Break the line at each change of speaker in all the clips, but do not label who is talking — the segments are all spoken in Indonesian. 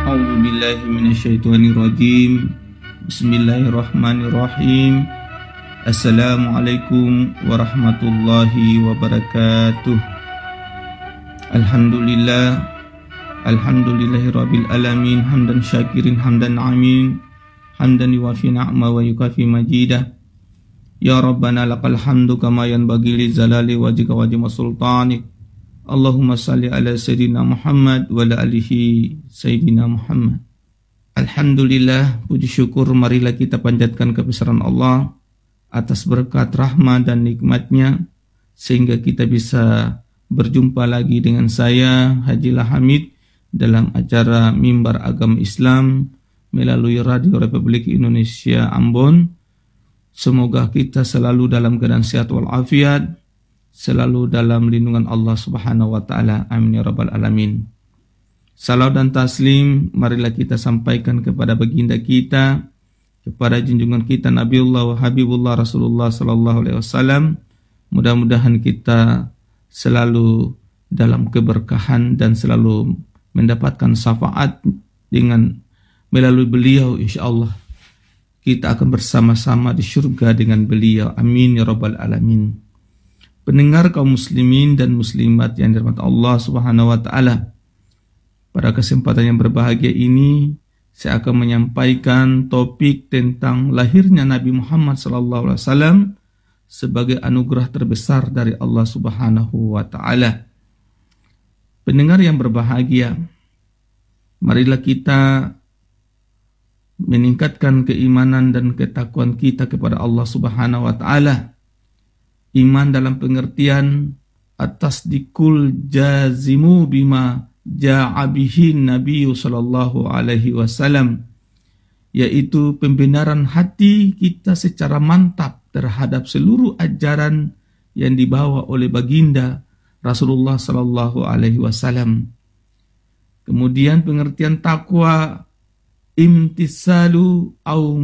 A'udzu billahi minasyaitonir rajim. Bismillahirrahmanirrahim. Assalamualaikum warahmatullahi wabarakatuh. Alhamdulillahirabbil alamin, hamdan syakirin hamdan amin, hamdan yuwafi ni'ma wa yukafi majidah. Ya Rabbana lakal hamdu kama yanbaghi li zalali wajhika wa jama sultanik. Allahumma salli ala Sayyidina Muhammad wa ala alihi Sayyidina Muhammad. Alhamdulillah, puji syukur marilah kita panjatkan kebesaran Allah atas berkat rahmat dan nikmatnya sehingga kita bisa berjumpa lagi dengan saya Hajilah Hamid dalam acara Mimbar Agama Islam melalui Radio Republik Indonesia Ambon. Semoga kita selalu dalam keadaan sehat walafiat, selalu dalam lindungan Allah Subhanahu wa taala. Amin ya rabbal alamin. Salawat dan taslim marilah kita sampaikan kepada baginda kita, kepada junjungan kita Nabiullah wa Habibullah Rasulullah sallallahu alaihi wasallam. Mudah-mudahan kita selalu dalam keberkahan dan selalu mendapatkan syafaat dengan melalui beliau, insyaallah kita akan bersama-sama di surga dengan beliau. Amin ya rabbal alamin. Pendengar kaum muslimin dan muslimat yang dirahmati Allah Subhanahu wa taala. Pada kesempatan yang berbahagia ini saya akan menyampaikan topik tentang lahirnya Nabi Muhammad sallallahu alaihi wasallam sebagai anugerah terbesar dari Allah Subhanahu wa taala. Pendengar yang berbahagia, marilah kita meningkatkan keimanan dan ketakwaan kita kepada Allah Subhanahu wa taala. Iman dalam pengertian at-tasdiqul jazimu bima ja'a bihi Nabi sallallahu alaihi wasallam, yaitu pembenaran hati kita secara mantap terhadap seluruh ajaran yang dibawa oleh baginda Rasulullah sallallahu alaihi wasallam. Kemudian pengertian takwa imtisalu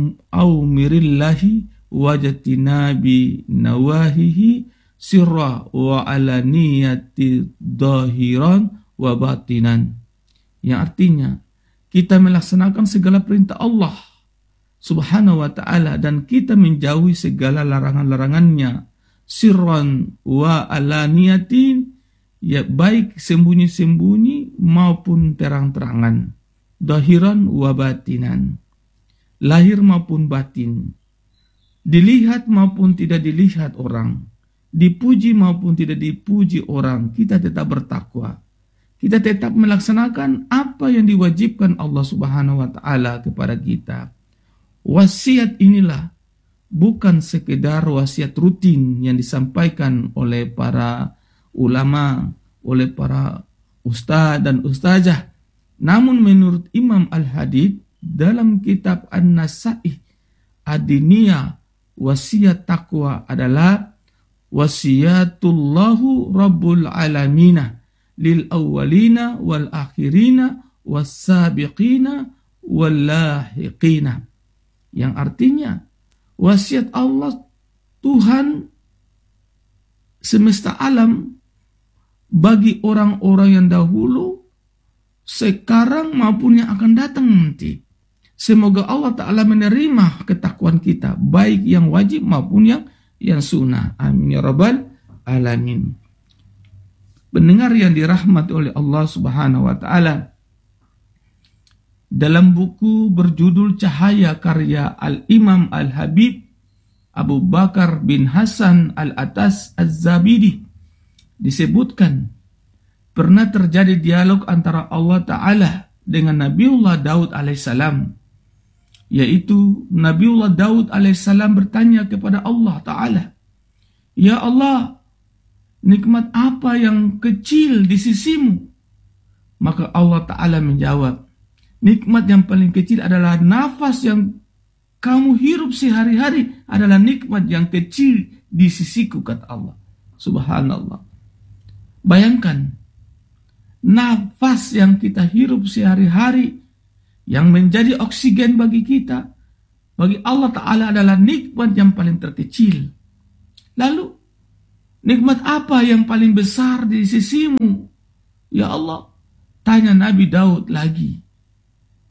aumirillahi wajatinabi nawahihi sirra wa alaniyati dhahiran wa batinan, yang artinya kita melaksanakan segala perintah Allah Subhanahu wa ta'ala dan kita menjauhi segala larangan-larangannya, sirran wa alaniyatin, ya baik sembunyi-sembunyi maupun terang-terangan, dhahiran wa batinan, lahir maupun batin, dilihat maupun tidak dilihat orang, dipuji maupun tidak dipuji orang, kita tetap bertakwa. Kita tetap melaksanakan apa yang diwajibkan Allah Subhanahu wa taala kepada kita. Wasiat inilah bukan sekedar wasiat rutin yang disampaikan oleh para ulama, oleh para ustaz dan ustazah. Namun menurut Imam Al-Hadid dalam kitab An-Nasaih Ad-Diniyah, wasiat takwa adalah wasiatullahu rabbul alamina lil awwalina wal akhirina was sabiqina wal lahiqina, yang artinya wasiat Allah Tuhan semesta alam bagi orang-orang yang dahulu, sekarang maupun yang akan datang nanti. Semoga Allah Ta'ala menerima ketakwaan kita, baik yang wajib maupun yang sunnah. Amin ya rabbal alamin. Pendengar yang dirahmati oleh Allah Subhanahu wa taala, dalam buku berjudul Cahaya karya Al-Imam Al-Habib Abu Bakar bin Hasan Al-Atas Az-Zabidi disebutkan pernah terjadi dialog antara Allah Ta'ala dengan Nabiullah Daud alaihissalam, yaitu Nabiullah Daud alaihissalam bertanya kepada Allah Ta'ala, "Ya Allah, nikmat apa yang kecil di sisimu?" Maka Allah Ta'ala menjawab, "Nikmat yang paling kecil adalah nafas yang kamu hirup sehari-hari adalah nikmat yang kecil di sisiku," kata Allah. Subhanallah. Bayangkan, nafas yang kita hirup sehari-hari yang menjadi oksigen bagi kita, bagi Allah Ta'ala adalah nikmat yang paling terkecil. Lalu, nikmat apa yang paling besar di sisimu? Ya Allah, tanya Nabi Daud lagi.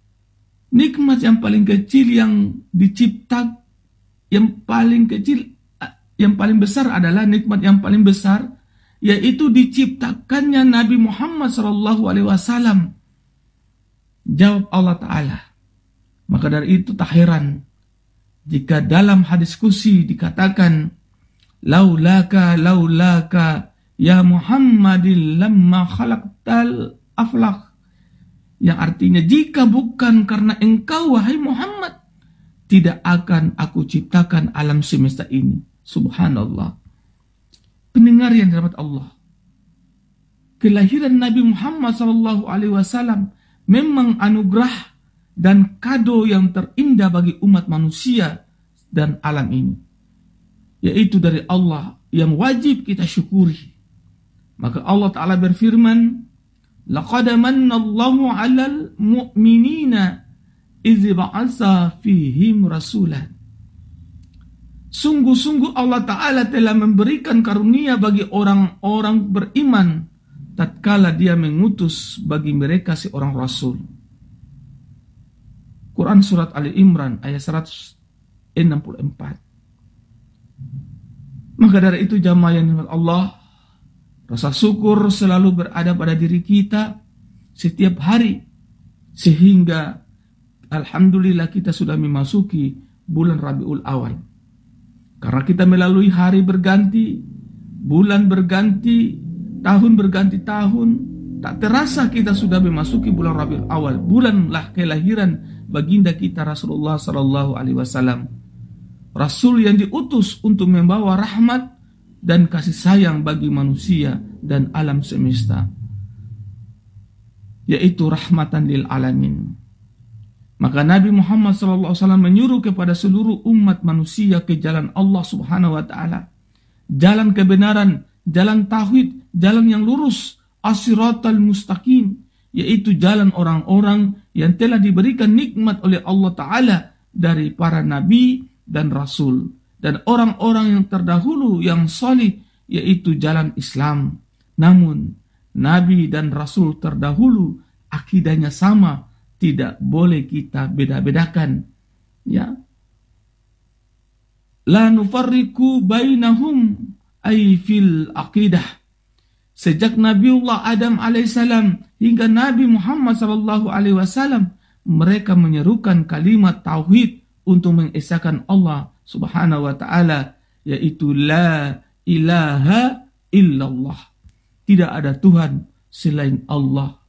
Nikmat yang paling kecil yang dicipta, yang paling kecil, yang paling besar adalah nikmat yang paling besar, yaitu diciptakannya Nabi Muhammad SAW. Jawab Allah Ta'ala. Maka dari itu tak heran jika dalam hadis qudsi dikatakan, laulaka ya Muhammadin lamma khalaqtal aflaq. Yang artinya, jika bukan karena engkau wahai Muhammad, tidak akan aku ciptakan alam semesta ini. Subhanallah. Pendengar yang dirahmati Allah, kelahiran Nabi Muhammad SAW memang anugerah dan kado yang terindah bagi umat manusia dan alam ini, yaitu dari Allah yang wajib kita syukuri. Maka Allah Ta'ala berfirman, laqad manna Allahu 'alal mu'minina idz ba'atsa fihim rasulan. Sungguh-sungguh Allah Ta'ala telah memberikan karunia bagi orang-orang beriman tatkala Dia mengutus bagi mereka seorang rasul. Quran surat Ali Imran ayat 164. Maka dari itu jamaah yang dirahmati Allah, rasa syukur selalu berada pada diri kita setiap hari, sehingga alhamdulillah kita sudah memasuki bulan Rabiul Awal. Karena kita melalui hari berganti, bulan berganti, tahun berganti tahun, tak terasa kita sudah memasuki bulan Rabiul Awal, bulanlah kelahiran baginda kita Rasulullah SAW. Rasul yang diutus untuk membawa rahmat dan kasih sayang bagi manusia dan alam semesta, yaitu rahmatan lil alamin. Maka Nabi Muhammad SAW menyuruh kepada seluruh umat manusia ke jalan Allah Subhanahu wa Ta'ala, jalan kebenaran, jalan tauhid, jalan yang lurus, as-siratal mustaqim, yaitu jalan orang-orang yang telah diberikan nikmat oleh Allah Ta'ala dari para nabi dan rasul, dan orang-orang yang terdahulu yang salih, yaitu jalan Islam. Namun nabi dan rasul terdahulu akidahnya sama, tidak boleh kita beda-bedakan, ya. La nufarriqu bainahum ay fil aqidah. Sejak Nabiullah Adam alaihissalam hingga Nabi Muhammad SAW, mereka menyerukan kalimat tauhid untuk mengesahkan Allah Subhanahu wa Ta'ala, yaitu la ilaha illallah. Tidak ada Tuhan selain Allah.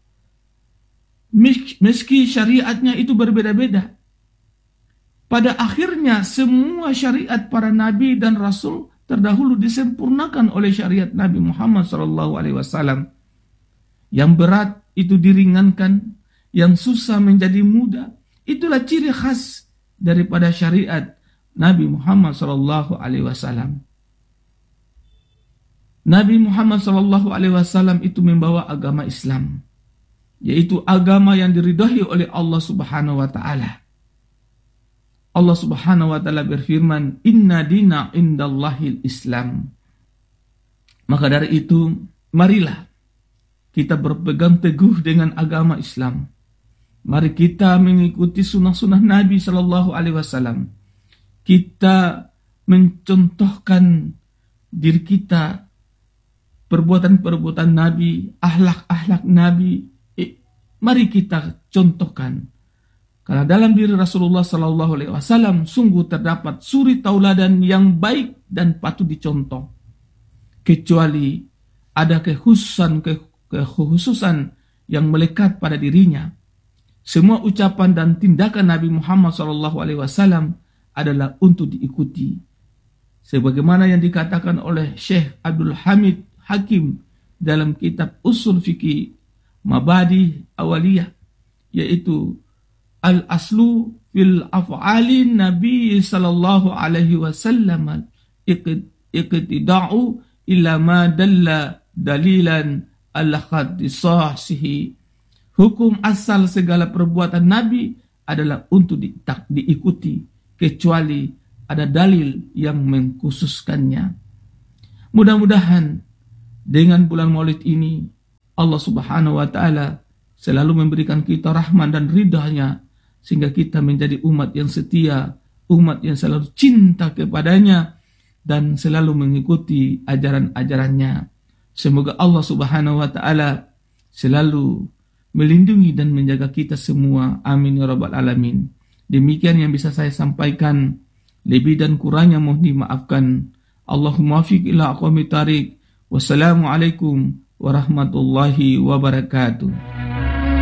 Meski syariatnya itu berbeda-beda, pada akhirnya semua syariat para nabi dan rasul terdahulu disempurnakan oleh syariat Nabi Muhammad SAW. Yang berat itu diringankan, yang susah menjadi mudah. Itulah ciri khas daripada syariat Nabi Muhammad SAW. Nabi Muhammad SAW itu membawa agama Islam, yaitu agama yang diridhai oleh Allah Subhanahu wa Ta'ala. Allah Subhanahu wa Ta'ala berfirman, inna dina indallahil Islam. Maka dari itu, marilah kita berpegang teguh dengan agama Islam. Mari kita mengikuti sunnah-sunnah Nabi SAW. Kita mencontohkan diri kita, perbuatan-perbuatan Nabi, akhlak-akhlak Nabi. Mari kita contohkan. Karena dalam diri Rasulullah SAW sungguh terdapat suri tauladan yang baik dan patut dicontoh. Kecuali ada kekhususan yang melekat pada dirinya. Semua ucapan dan tindakan Nabi Muhammad SAW adalah untuk diikuti. Sebagaimana yang dikatakan oleh Syekh Abdul Hamid Hakim dalam kitab Usul Fikih Mabadi Awaliyah, yaitu al-aslu fil af'alin Nabi sallallahu alaihi wasallam iqtida'u illa ma dalla dalilan al-khatisasihi. Hukum asal segala perbuatan Nabi adalah untuk diikuti, kecuali ada dalil yang mengkhususkannya. Mudah-mudahan dengan bulan Maulid ini Allah Subhanahu wa Ta'ala selalu memberikan kita rahmat dan ridhanya, sehingga kita menjadi umat yang setia, umat yang selalu cinta kepadanya dan selalu mengikuti ajaran-ajarannya. Semoga Allah Subhanahu wa taala selalu melindungi dan menjaga kita semua. Amin ya rabbal alamin. Demikian yang bisa saya sampaikan. Lebih dan kurangnya mohon dimaafkan. Allahumma wafiq ila aqwamit thariq. Wassalamualaikum warahmatullahi wabarakatuh.